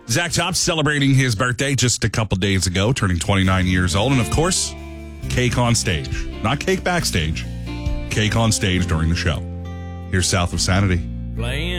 Zach Top celebrating his birthday just a couple days ago, turning 29 years old. And, of course, cake on stage. Not cake backstage. Cake on stage during the show. Here's South of Sanity. Playing